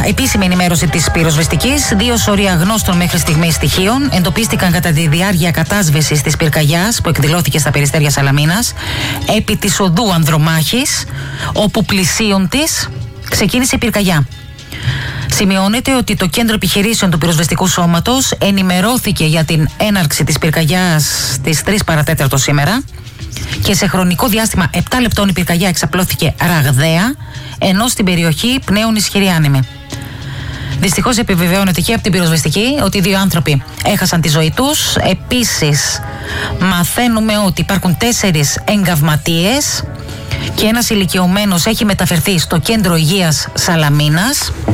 Επίσημη ενημέρωση της πυροσβεστικής. 2 σωροί αγνώστων μέχρι στιγμής στοιχείων εντοπίστηκαν κατά τη διάρκεια κατάσβεσης της πυρκαγιάς που εκδηλώθηκε στα Περιστέρια Σαλαμίνας επί της οδού Ανδρομάχης, όπου πλησίον της ξεκίνησε η πυρκαγιά. Σημειώνεται ότι το κέντρο επιχειρήσεων του πυροσβεστικού σώματος ενημερώθηκε για την έναρξη της πυρκαγιάς στις 3 παρατέταρτο σήμερα και σε χρονικό διάστημα 7 λεπτών η πυρκαγιά εξαπλώθηκε ραγδαία, ενώ στην περιοχή πνέουν ισχυροί άνεμοι. Δυστυχώς επιβεβαιώνεται και από την πυροσβεστική ότι 2 άνθρωποι έχασαν τη ζωή τους. Επίσης μαθαίνουμε ότι υπάρχουν 4 εγκαυματίες και ένας ηλικιωμένος έχει μεταφερθεί στο κέντρο υγείας Σαλαμίνας.